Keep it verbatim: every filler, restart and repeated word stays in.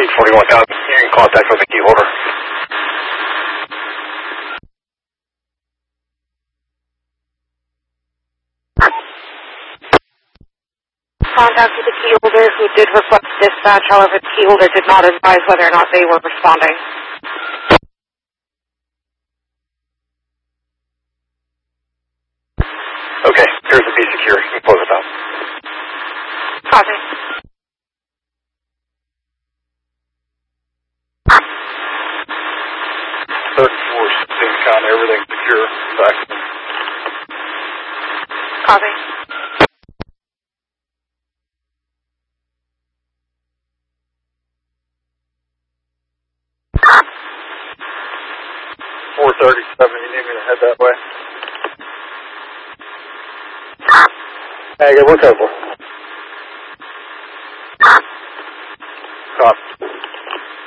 eight forty-one thousand, you're in contact with the key holder. Contact with the key holder who did request dispatch, however the key holder did not advise whether or not they were responding. Okay, here's the B secure. You can close it out. Copy. thirty-four, sixteen count, everything secure. Back. Copy. four thirty-seven, you need me to head that way? Hey, good, we're careful. Copy.